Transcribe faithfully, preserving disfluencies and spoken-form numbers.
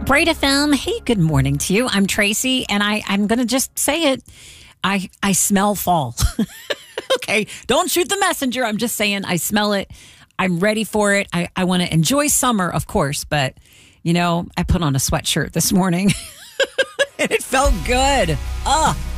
Bright F M. Hey, good morning to you. I'm Tracy, and I, I'm going to just say it. I, I smell fall. Okay, don't shoot the messenger. I'm just saying I smell it. I'm ready for it. I, I want to enjoy summer, of course, but, you know, I put on a sweatshirt this morning, and it felt good. Ah.